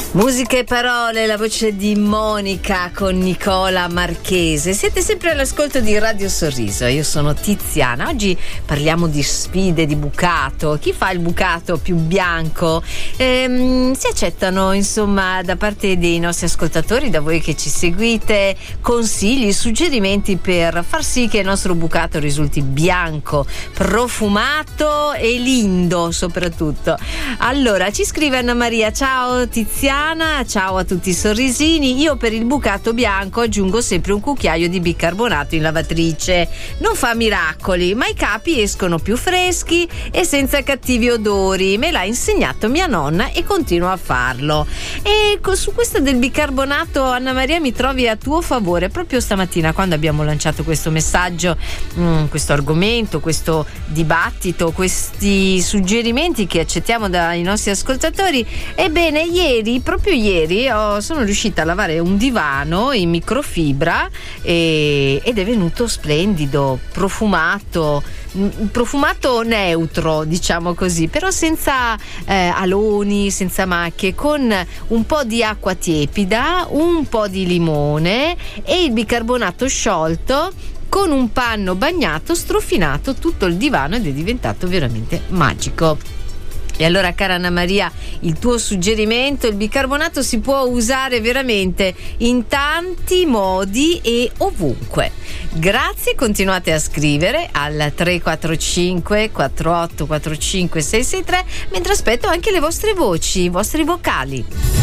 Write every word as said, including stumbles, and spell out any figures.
Musica e parole, la voce di Monica con Nicola Marchese. Siete sempre all'ascolto di Radio Sorriso. Io sono Tiziana. Oggi parliamo di sfide, di bucato. Chi fa il bucato più bianco? Ehm, si accettano, insomma, da parte dei nostri ascoltatori, da voi che ci seguite, consigli, suggerimenti per far sì che il nostro bucato risulti bianco, profumato e lindo soprattutto. Allora, ci scrive Anna Maria: ciao Tiziana, ciao a tutti i sorrisini. Io per il bucato bianco aggiungo sempre un cucchiaio di bicarbonato in lavatrice. Non fa miracoli, ma i capi escono più freschi e senza cattivi odori. Me l'ha insegnato mia nonna e continuo a farlo. E su questo del bicarbonato, Anna Maria, mi trovi a tuo favore. Proprio stamattina, quando abbiamo lanciato questo messaggio, mh, questo argomento, questo dibattito, questi suggerimenti che accettiamo dai nostri ascoltatori, ebbene ieri, proprio ieri, oh, sono riuscita a lavare un divano in microfibra e, ed è venuto splendido, profumato, profumato neutro, diciamo così, però senza eh, aloni, senza macchie, con un po' di acqua tiepida, un po' di limone e il bicarbonato sciolto. Con un panno bagnato, strofinato tutto il divano ed è diventato veramente magico. E allora, cara Anna Maria, il tuo suggerimento: il bicarbonato si può usare veramente in tanti modi e ovunque. Grazie, continuate a scrivere al tre quattro cinque quattro otto quattro cinque sei sei tre, mentre aspetto anche le vostre voci, i vostri vocali.